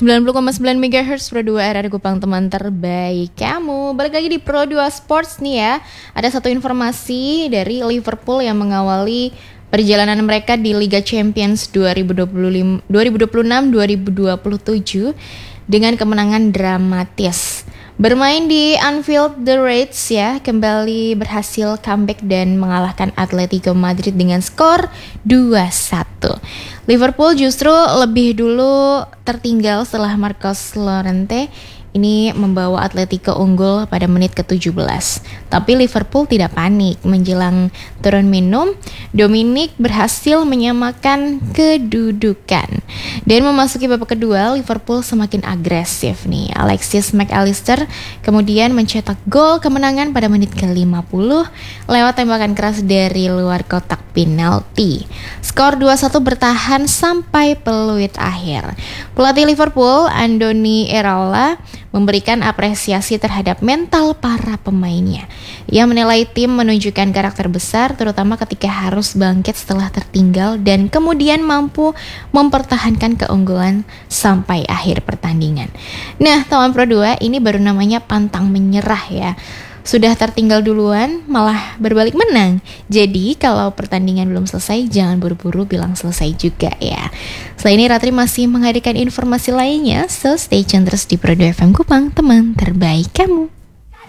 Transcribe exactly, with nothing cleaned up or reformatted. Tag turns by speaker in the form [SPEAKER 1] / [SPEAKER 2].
[SPEAKER 1] sembilan puluh koma sembilan megahertz Pro dua R R Kupang, teman terbaik kamu. Balik lagi di Pro dua Sports nih ya. Ada satu informasi dari Liverpool yang mengawali perjalanan mereka di Liga Champions dua ribu dua puluh lima, dua ribu dua puluh enam dua ribu dua puluh tujuh dengan kemenangan dramatis. Bermain di Anfield, The Reds ya kembali berhasil comeback dan mengalahkan Atletico Madrid dengan skor dua satu. Liverpool justru lebih dulu tertinggal setelah Marcos Llorente ini membawa Atletico unggul pada menit ke tujuh belas. Tapi Liverpool tidak panik. Menjelang turun minum, Dominic berhasil menyamakan kedudukan. Dan memasuki babak kedua, Liverpool semakin agresif nih. Alexis Mac Allister kemudian mencetak gol kemenangan pada menit ke lima puluh lewat tembakan keras dari luar kotak penalti. Skor dua satu bertahan sampai peluit akhir. Pelatih Liverpool, Andoni Iraola, memberikan apresiasi terhadap mental para pemainnya. Ia menilai tim menunjukkan karakter besar, terutama ketika harus bangkit setelah tertinggal dan kemudian mampu mempertahankan keunggulan sampai akhir pertandingan. Nah, teman Pro dua, ini baru namanya pantang menyerah ya. Sudah tertinggal duluan, malah berbalik menang. Jadi kalau pertandingan belum selesai, jangan buru-buru bilang selesai juga ya. Selain ini, Ratri masih menghadirkan informasi lainnya, so stay tune terus di Pro dua F M Kupang, teman terbaik kamu.